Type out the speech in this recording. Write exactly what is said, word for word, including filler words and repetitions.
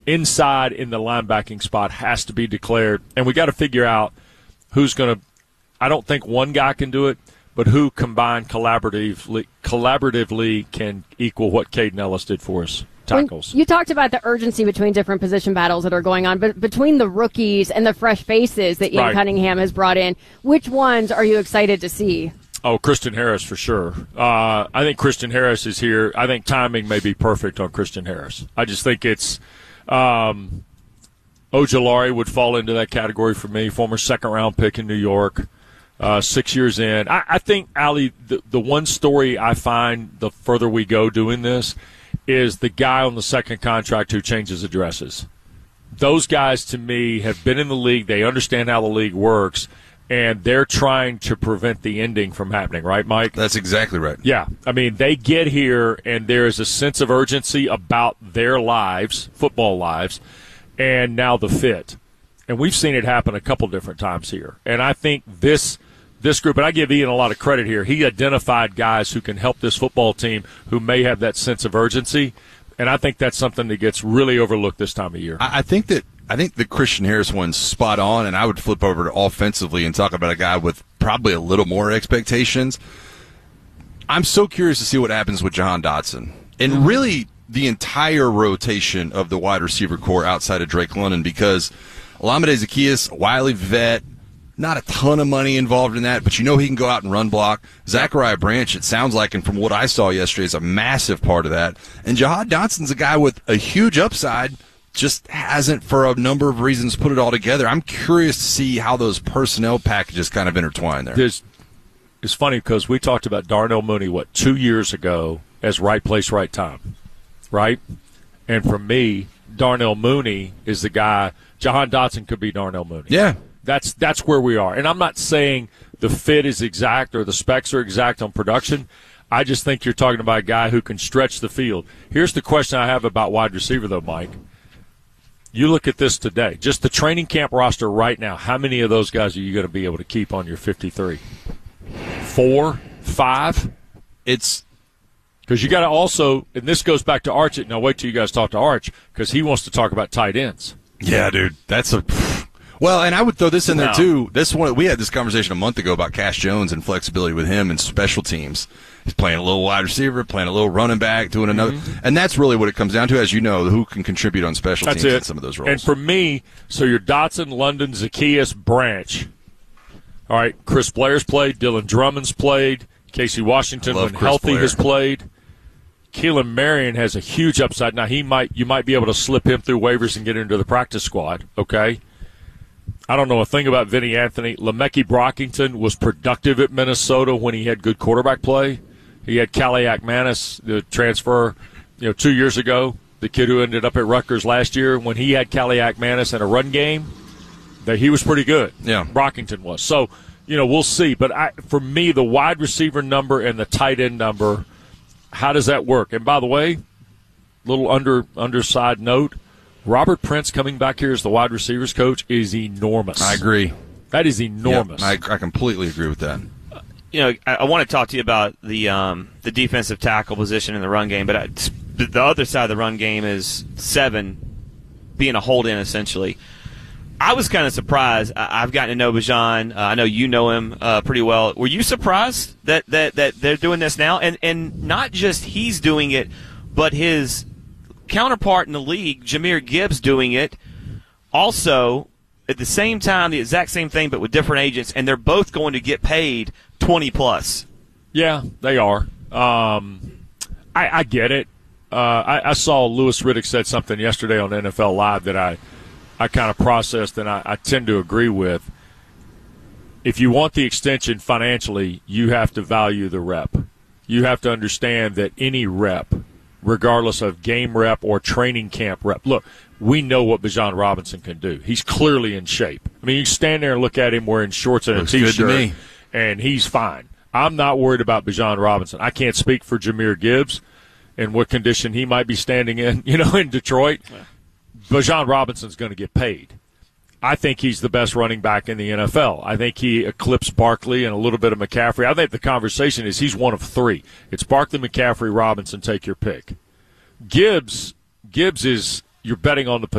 inside in the linebacking spot has to be declared, and we got to figure out who's going to – I don't think one guy can do it, but who combined collaboratively, collaboratively can equal what Caden Ellis did for us. Tackles. When you talked about the urgency between different position battles that are going on, but between the rookies and the fresh faces that Ian right. Cunningham has brought in, which ones are you excited to see? Oh, Christian Harris for sure. Uh, I think Christian Harris is here. I think timing may be perfect on Christian Harris. I just think it's um, Ojulari would fall into that category for me, former second-round pick in New York, uh, six years in. I, I think, Ali, the, the one story I find the further we go doing this is the guy on the second contract who changes addresses. Those guys, to me, have been in the league. They understand how the league works, and they're trying to prevent the ending from happening. Right, Mike? That's exactly right. Yeah. I mean, they get here, and there is a sense of urgency about their lives, football lives, and now the fit. And we've seen it happen a couple different times here. And I think this – This group, and I give Ian a lot of credit here, he identified guys who can help this football team who may have that sense of urgency, and I think that's something that gets really overlooked this time of year. I think that I think the Christian Harris one's spot on, and I would flip over to offensively and talk about a guy with probably a little more expectations. I'm so curious to see what happens with Jahan Dotson, and really the entire rotation of the wide receiver core outside of Drake London, because Olamide Zaccheaus, Wiley vet, not a ton of money involved in that, but you know he can go out and run block. Zachariah Branch, it sounds like, and from what I saw yesterday, is a massive part of that. And Jahan Dotson's a guy with a huge upside, just hasn't, for a number of reasons, put it all together. I'm curious to see how those personnel packages kind of intertwine there. There's, it's funny because we talked about Darnell Mooney, what, two years ago as right place, right time, right? And for me, Darnell Mooney is the guy. Jahan Dotson could be Darnell Mooney. Yeah. That's that's where we are. And I'm not saying the fit is exact or the specs are exact on production. I just think you're talking about a guy who can stretch the field. Here's the question I have about wide receiver, though, Mike. You look at this today, just the training camp roster right now, how many of those guys are you going to be able to keep on your fifty-three? Four? Five? It's because you got to also, and this goes back to Arch. Now, wait till you guys talk to Arch because he wants to talk about tight ends. Yeah, dude. That's a – well, and I would throw this in there, no. too. This one, we had this conversation a month ago about Cash Jones and flexibility with him and special teams. He's playing a little wide receiver, playing a little running back, doing another. Mm-hmm. And that's really what it comes down to, as you know, who can contribute on special that's teams it. in some of those roles. And for me, so you're Dotson, London, Zaccheaus, Branch. All right, Chris Blair's played, Dylan Drummond's played, Casey Washington, when Chris healthy, Blair. has played. Keelan Marion has a huge upside. Now, he might you might be able to slip him through waivers and get into the practice squad, okay? I don't know a thing about Vinny Anthony. Lemeki Brockington was productive at Minnesota when he had good quarterback play. He had Kaliak Manis, the transfer, you know, two years ago, the kid who ended up at Rutgers last year. When he had Kaliak Manis in a run game, that he was pretty good. Yeah. Brockington was. So, you know, we'll see. But I, for me, the wide receiver number and the tight end number, how does that work? And by the way, little under underside note, Robert Prince coming back here as the wide receivers coach is enormous. I agree. That is enormous. Yep, I, I completely agree with that. You know, I, I want to talk to you about the um, the defensive tackle position in the run game, but I, the other side of the run game is seven being a hold-in, essentially. I was kind of surprised. I, I've gotten to know Bijan. Uh, I know you know him uh, pretty well. Were you surprised that, that, that they're doing this now? And, and not just he's doing it, but his counterpart in the league, Jahmyr Gibbs, doing it also at the same time, the exact same thing, but with different agents, and they're both going to get paid twenty plus. Yeah, they are. Um, I, I get it. Uh, I, I saw Louis Riddick said something yesterday on N F L Live that I, I kind of processed and I, I tend to agree with. If you want the extension financially, you have to value the rep. You have to understand that any rep, regardless of game rep or training camp rep. Look, we know what Bijan Robinson can do. He's clearly in shape. I mean, you stand there and look at him wearing shorts and Looks a good to me. T-shirt, and he's fine. I'm not worried about Bijan Robinson. I can't speak for Jahmyr Gibbs and what condition he might be standing in, you know, in Detroit. Yeah. Bijan Robinson's going to get paid. I think he's the best running back in the N F L. I think he eclipsed Barkley and a little bit of McCaffrey. I think the conversation is he's one of three. It's Barkley, McCaffrey, Robinson, take your pick. Gibbs Gibbs is you're betting on the